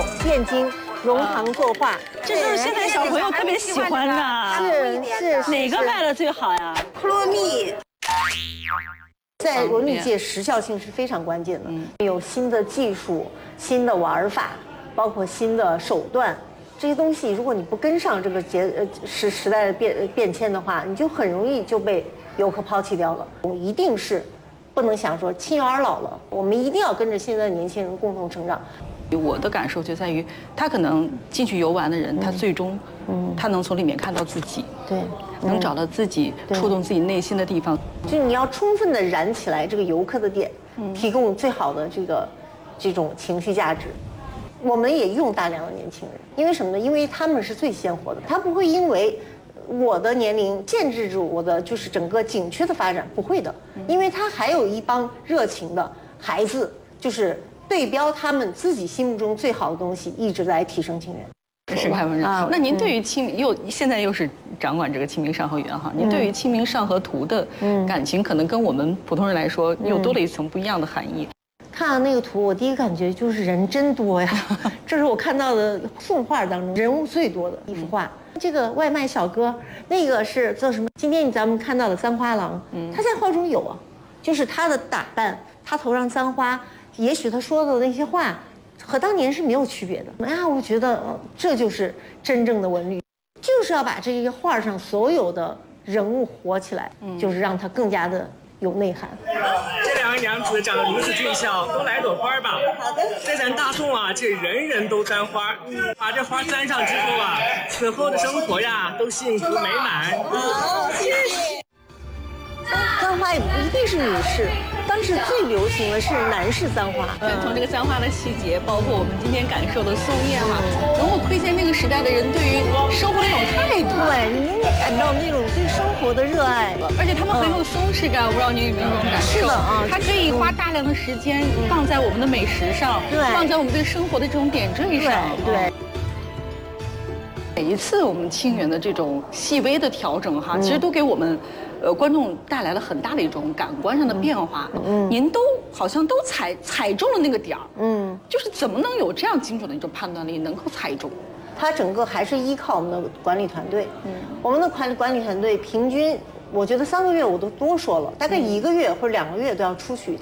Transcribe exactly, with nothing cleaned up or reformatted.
汴京龙堂作画， 这就是现在小朋友特别喜欢的。 是是哪个卖的最好呀？ 库洛蜜。 在文旅界，时效性是非常关键的。嗯，有新的技术、新的玩法，包括新的手段，这些东西，如果你不跟上这个节呃时时代的变变迁的话，你就很容易就被游客抛弃掉了。我们一定是不能想说亲儿老了，我们一定要跟着现在的年轻人共同成长。 我的感受就在于，他可能进去游玩的人，他最终，嗯，他能从里面看到自己， 对， 能找到自己触动自己内心的地方。 就是你要充分的燃起来这个游客的点，提供最好的这个这种情绪价值。我们也用大量的年轻人，因为什么呢？因为他们是最鲜活的，他不会因为我的年龄限制住我的就是整个景区的发展，不会的，因为他还有一帮热情的孩子，就是对标他们自己心目中最好的东西，一直在提升清源。 是开玩笑。那您对于清明又现在又是掌管这个《清明上河源》哈，您对于《清明上河图》的感情，可能跟我们普通人来说又多了一层不一样的含义。 看到那个图，我第一个感觉就是人真多呀，这是我看到的宋画当中人物最多的一幅画。这个外卖小哥，那个是做什么？今天咱们看到的三花郎，他在画中有啊，就是他的打扮，他头上簪花，也许他说的那些话，和当年是没有区别的。啊，我觉得这就是真正的文旅，就是要把这些画上所有的人物活起来，就是让它更加的有内涵。 这两位娘子长得如此俊俏，都来朵花吧。好的。在咱大宋啊，这人人都簪花，把这花簪上之后啊，此后的生活呀都幸福美满。 好，谢谢。簪花也不一定是女士，当时最流行的是男士簪花。 从这个簪花的细节，包括我们今天感受的松叶哈，能够窥见那个时代的人对于生活的一种态度。 对，你能感到那种对生活的热爱， 而且他们很有松弛感，我不知道您有没有这种感受？ 是的啊， 他可以花大量的时间放在我们的美食上， 对， 放在我们对生活的这种点缀上。 对。 每一次我们清源的这种细微的调整哈，其实都给我们，呃，观众带来了很大的一种感官上的变化。嗯，您都好像都踩踩中了那个点儿。嗯，就是怎么能有这样精准的一种判断力，能够踩中？ 它整个还是依靠我们的管理团队。嗯，我们的管管理团队平均，我觉得三个月我都多说了，大概一个月或者两个月都要出去